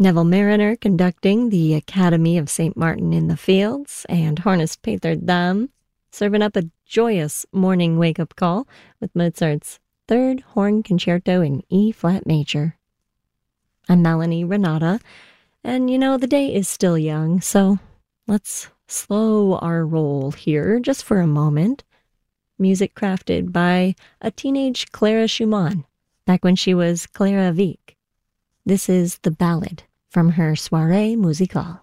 Neville Mariner conducting the Academy of St. Martin in the Fields, and Hornis Peter Dam serving up a joyous morning wake-up call with Mozart's Third Horn Concerto in E-flat major. I'm Melanie Renata, and the day is still young, so let's slow our roll here just for a moment. Music crafted by a teenage Clara Schumann, back when she was Clara Wieck. This is the ballad from her Soirée Musicale.